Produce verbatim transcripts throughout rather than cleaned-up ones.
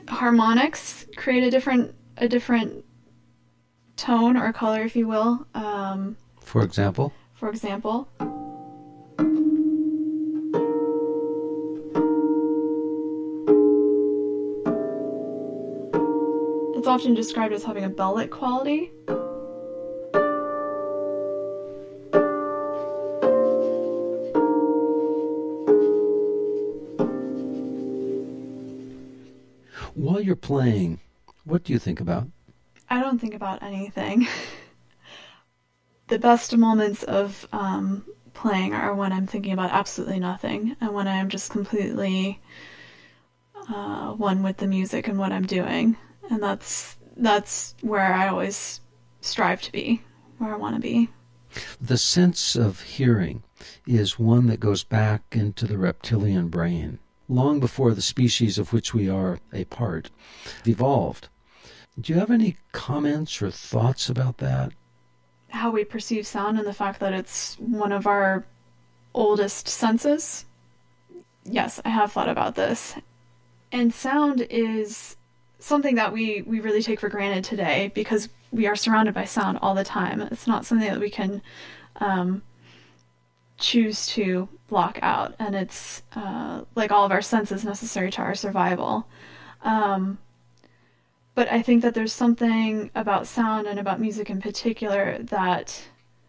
harmonics create a different a different tone or color, if you will. Um, for example? For example. It's often described as having a bell-like quality. While you're playing, what do you think about? I don't think about anything. The best moments of um, playing are when I'm thinking about absolutely nothing, and when I'm just completely uh, one with the music and what I'm doing. And that's that's where I always strive to be, where I want to be. The sense of hearing is one that goes back into the reptilian brain, long before the species of which we are a part evolved. Do you have any comments or thoughts about that? How we perceive sound and the fact that it's one of our oldest senses? Yes, I have thought about this. And sound is something that we, we really take for granted today because we are surrounded by sound all the time. It's not something that we can um, choose to block out. And it's uh, like all of our senses necessary to our survival. Um, But I think that there's something about sound and about music in particular that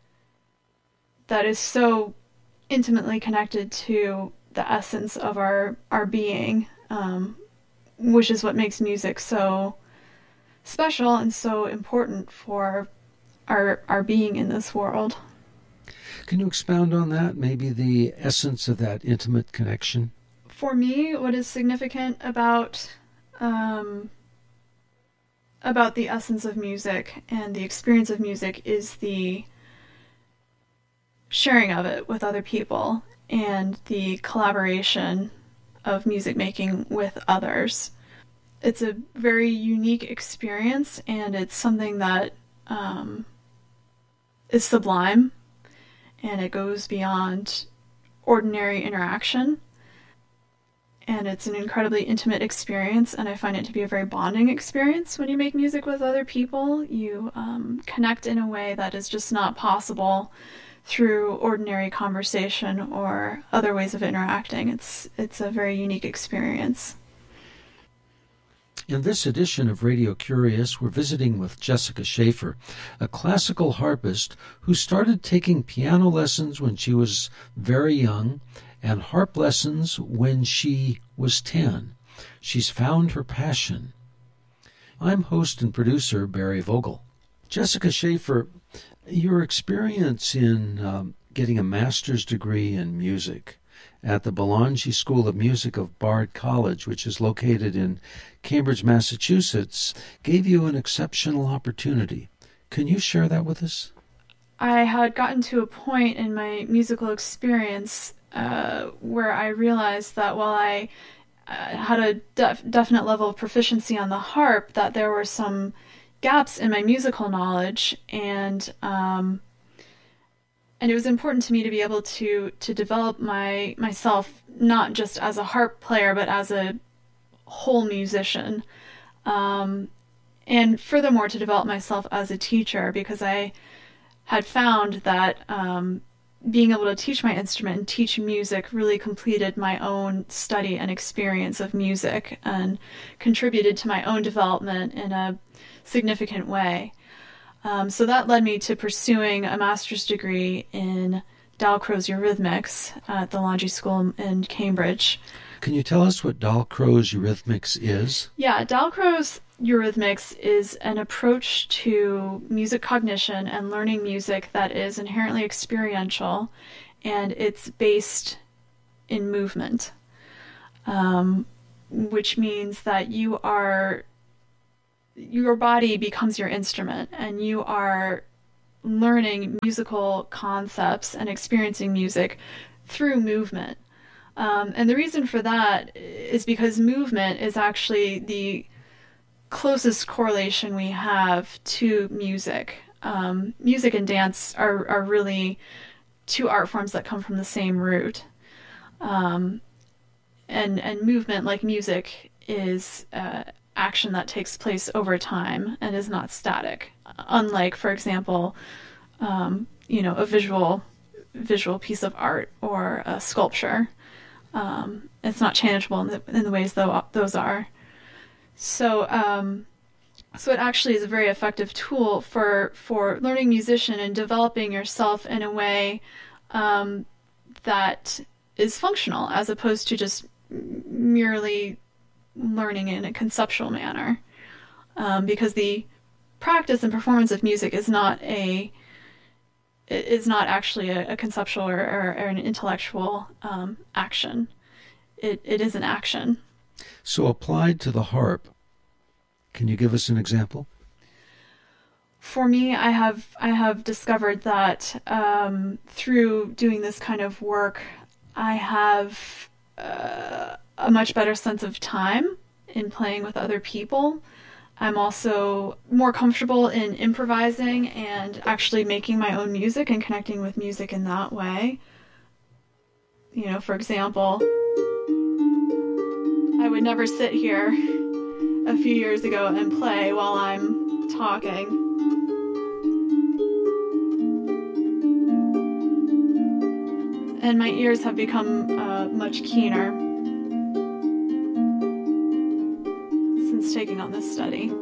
that is so intimately connected to the essence of our, our being, um, which is what makes music so special and so important for our our being in this world. Can you expound on that, maybe the essence of that intimate connection? For me, what is significant about... Um, about the essence of music and the experience of music is the sharing of it with other people and the collaboration of music making with others. It's a very unique experience, and it's something that um, is sublime, and it goes beyond ordinary interaction. And it's an incredibly intimate experience, and I find it to be a very bonding experience when you make music with other people. You um, connect in a way that is just not possible through ordinary conversation or other ways of interacting. It's it's a very unique experience. In this edition of Radio Curious, we're visiting with Jessica Schaefer, a classical harpist who started taking piano lessons when she was very young and harp lessons when she was ten. She's found her passion. I'm host and producer Barry Vogel. Jessica Schaefer, your experience in um, getting a master's degree in music at the Bellagio School of Music of Bard College, which is located in Cambridge, Massachusetts, gave you an exceptional opportunity. Can you share that with us? I had gotten to a point in my musical experience uh, where I realized that while I uh, had a def- definite level of proficiency on the harp, that there were some gaps in my musical knowledge, and um, and it was important to me to be able to to develop my myself not just as a harp player but as a whole musician, um, and furthermore to develop myself as a teacher, because I had found that um, being able to teach my instrument and teach music really completed my own study and experience of music and contributed to my own development in a significant way. Um, so that led me to pursuing a master's degree in Dalcroze Eurythmics at the Bellagio School in Cambridge. Can you tell us what Dalcroze Eurythmics is? Yeah, Dalcroze Eurythmics is an approach to music cognition and learning music that is inherently experiential, and it's based in movement, um, which means that you are, your body becomes your instrument, and you are learning musical concepts and experiencing music through movement. Um, and the reason for that is because movement is actually the closest correlation we have to music. Um, music and dance are, are really two art forms that come from the same root. Um, and, and movement, like music, is uh, action that takes place over time and is not static. Unlike, for example, um, you know, a visual visual piece of art or a sculpture. Um, it's not changeable in the, in the ways though those are. So, um, so it actually is a very effective tool for for learning musician and developing yourself in a way um, that is functional, as opposed to just merely learning in a conceptual manner. Um, because the practice and performance of music is not a is not actually a, a conceptual or, or, or an intellectual um, action. It it is an action. So applied to the harp, can you give us an example? For me, I have I have discovered that um, through doing this kind of work, I have uh, a much better sense of time in playing with other people. I'm also more comfortable in improvising and actually making my own music and connecting with music in that way. You know, for example, I would never sit here a few years ago and play while I'm talking. And my ears have become uh, much keener since taking on this study.